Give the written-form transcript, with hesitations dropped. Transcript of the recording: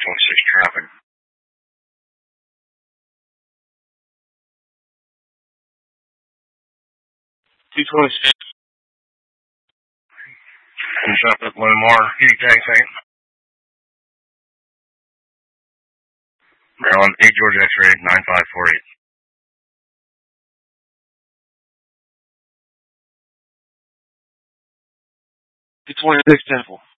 26 traffic. 226. Finish up at Lamar, Tag Saint. Maryland, 8 Georgia X-ray, 9548. 226 Temple.